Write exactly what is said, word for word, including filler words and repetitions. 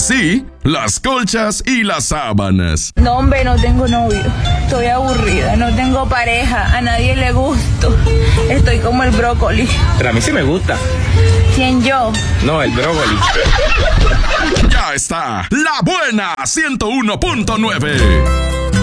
sí, las colchas y las sábanas. No, hombre, no tengo novio. Estoy aburrida, no tengo pareja, a nadie le gusto. Estoy como el brócoli. Pero a mí sí me gusta. ¿Quién, yo? No, el brócoli. Ya está, La Buena ciento uno punto nueve.